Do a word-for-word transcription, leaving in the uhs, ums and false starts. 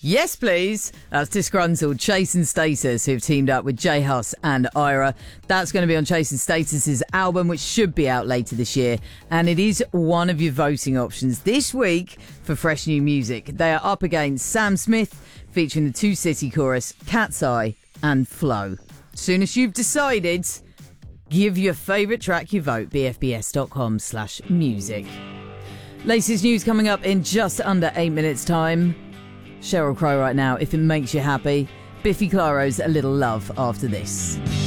Yes, please. That's Disgruntled, Chase and Status, who've teamed up with J Hus and Ira. That's going to be on Chase and Status's album, which should be out later this year. And it is one of your voting options this week for fresh new music. They are up against Sam Smith, featuring the Two City chorus, Cat's Eye and Flow. Soon as you've decided, give your favourite track your vote, bfbs.com slash music. Latest news coming up in just under eight minutes' time. Sheryl Crow right now, If It Makes You Happy. Biffy Clyro's A Little Love after this.